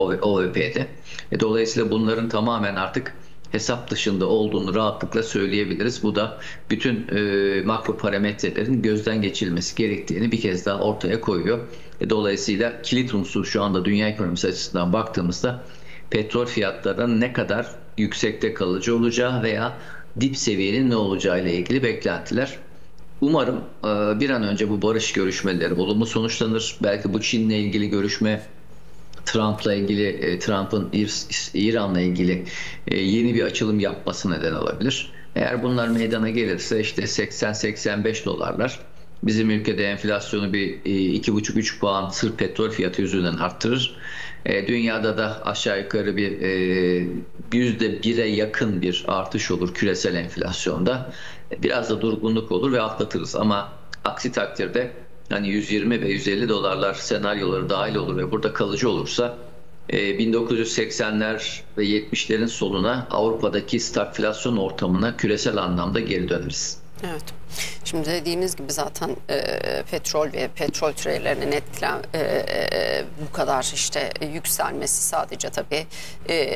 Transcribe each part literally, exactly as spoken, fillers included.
O V P'de. E, dolayısıyla bunların tamamen artık hesap dışında olduğunu rahatlıkla söyleyebiliriz. Bu da bütün e, makro parametrelerin gözden geçirilmesi gerektiğini bir kez daha ortaya koyuyor. E, dolayısıyla kilit unsur şu anda dünya ekonomisi açısından baktığımızda petrol fiyatlarının ne kadar yüksekte kalıcı olacağı veya dip seviyenin ne olacağı ile ilgili beklentiler. Umarım e, bir an önce bu barış görüşmeleri olumlu sonuçlanır. Belki bu Çin'le ilgili görüşme, Trump'la ilgili, e, Trump'ın İr- İran'la ilgili e, yeni bir açılım yapması neden olabilir. Eğer bunlar meydana gelirse işte seksen seksen beş dolarlar bizim ülkede enflasyonu bir e, iki buçuk üç puan sırf petrol fiyatı yüzünden arttırır. E, Dünyada da aşağı yukarı bir e, yüzde bire yakın bir artış olur küresel enflasyonda. E, Biraz da durgunluk olur ve atlatırız. Ama aksi takdirde hani yüz yirmi ve yüz elli dolarlar senaryoları dahil olur ve burada kalıcı olursa e, bin dokuz yüz seksenler ve yetmişlerin sonuna Avrupa'daki stagflasyon ortamına küresel anlamda geri döneriz. Evet. Şimdi dediğiniz gibi zaten e, petrol ve petrol türevlerinin etkilen e, e, bu kadar işte yükselmesi sadece tabii e,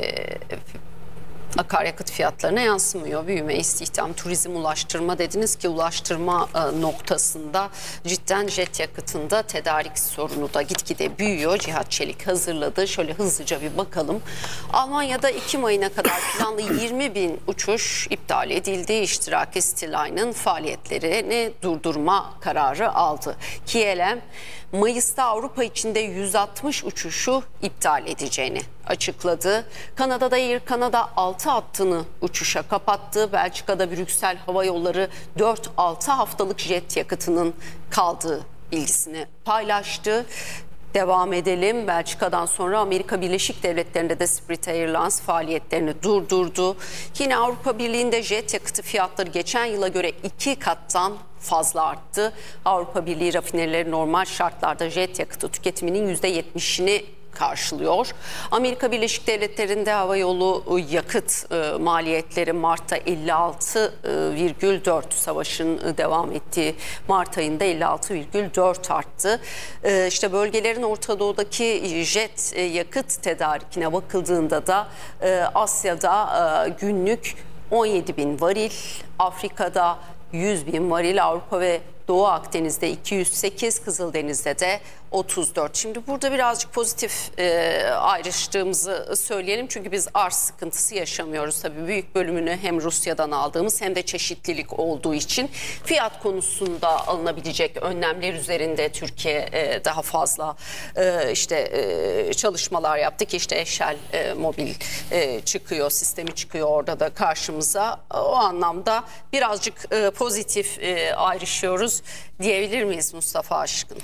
akaryakıt fiyatlarına yansımıyor. Büyüme, istihdam, turizm, ulaştırma dediniz ki ulaştırma e, noktasında cidden jet yakıtında tedarik sorunu da gitgide büyüyor. Cihat Çelik hazırladı. Şöyle hızlıca bir bakalım. Almanya'da Ekim ayına kadar planlı yirmi bin uçuş iptal edildi. İştiraki Stiline'ın faaliyetlerini durdurma kararı aldı. K L M Mayıs'ta Avrupa içinde yüz altmış uçuşu iptal edeceğini açıkladı. Kanada'da Air Canada altı hattını uçuşa kapattı. Belçika'da Brüksel Hava Yolları dört altı haftalık jet yakıtının kaldığı bilgisini paylaştı. Devam edelim. Belçika'dan sonra Amerika Birleşik Devletleri'nde de Spirit Airlines faaliyetlerini durdurdu. Yine Avrupa Birliği'nde jet yakıtı fiyatları geçen yıla göre iki kattan fazla arttı. Avrupa Birliği rafinerileri normal şartlarda jet yakıtı tüketiminin yüzde yetmişini karşılıyor. Amerika Birleşik Devletleri'nde havayolu yakıt e, maliyetleri Mart'ta elli altı virgül dört, savaşın e, devam ettiği Mart ayında elli altı virgül dört arttı. E, işte bölgelerin Orta Doğu'daki jet e, yakıt tedarikine bakıldığında da e, Asya'da e, günlük on yedi bin varil, Afrika'da yüz bin varil, Avrupa ve Doğu Akdeniz'de iki yüz sekiz, Kızıldeniz'de de otuz dört. Şimdi burada birazcık pozitif e, ayrıştığımızı söyleyelim. Çünkü biz arz sıkıntısı yaşamıyoruz. Tabii büyük bölümünü hem Rusya'dan aldığımız hem de çeşitlilik olduğu için fiyat konusunda alınabilecek önlemler üzerinde Türkiye e, daha fazla e, işte e, çalışmalar yaptık. İşte Eşel e, mobil e, çıkıyor, sistemi çıkıyor orada da karşımıza. O anlamda birazcık e, pozitif e, ayrışıyoruz diyebilir miyiz Mustafa Aşkın?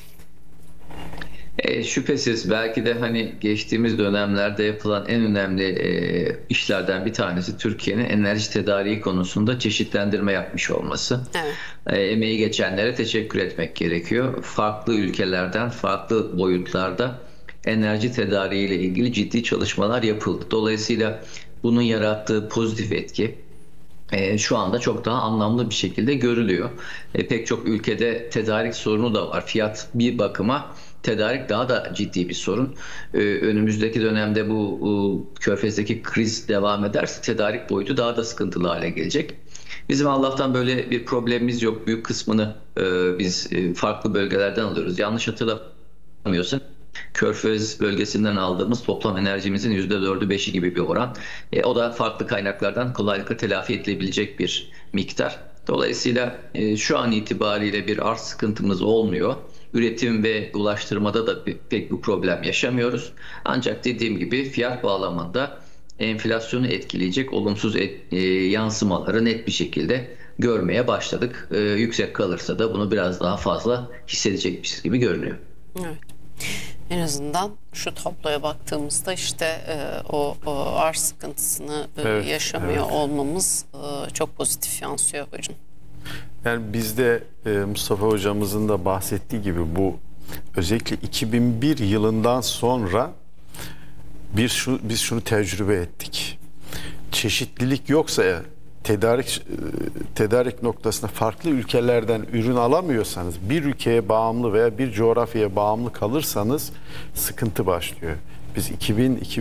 E, şüphesiz belki de hani geçtiğimiz dönemlerde yapılan en önemli e, işlerden bir tanesi Türkiye'nin enerji tedariği konusunda çeşitlendirme yapmış olması. Evet. E, emeği geçenlere teşekkür etmek gerekiyor. Farklı ülkelerden, farklı boyutlarda enerji tedariği ile ilgili ciddi çalışmalar yapıldı. Dolayısıyla bunun yarattığı pozitif etki E, şu anda çok daha anlamlı bir şekilde görülüyor. E, pek çok ülkede tedarik sorunu da var. Fiyat bir bakıma, tedarik daha da ciddi bir sorun. E, önümüzdeki dönemde bu, bu Körfez'deki kriz devam ederse tedarik boyutu daha da sıkıntılı hale gelecek. Bizim Allah'tan böyle bir problemimiz yok. Büyük kısmını e, biz e, farklı bölgelerden alıyoruz. Yanlış hatırlamıyorsam Körfez bölgesinden aldığımız toplam enerjimizin yüzde dördü beşi gibi bir oran. E, o da farklı kaynaklardan kolaylıkla telafi edilebilecek bir miktar. Dolayısıyla e, şu an itibariyle bir arz sıkıntımız olmuyor. Üretim ve ulaştırmada da pek bir problem yaşamıyoruz. Ancak dediğim gibi fiyat bağlamında enflasyonu etkileyecek olumsuz et, e, yansımaları net bir şekilde görmeye başladık. E, yüksek kalırsa da bunu biraz daha fazla hissedecekmiş gibi görünüyor. Evet. En azından şu tabloya baktığımızda işte e, o, o arz sıkıntısını e, evet, yaşamıyor evet. olmamız e, çok pozitif yansıyor hocam. Yani bizde e, Mustafa hocamızın da bahsettiği gibi bu özellikle iki bin bir yılından sonra bir şu, biz şunu tecrübe ettik. Çeşitlilik yoksa tedarik tedarik noktasında farklı ülkelerden ürün alamıyorsanız, bir ülkeye bağımlı veya bir coğrafyaya bağımlı kalırsanız sıkıntı başlıyor. Biz iki bin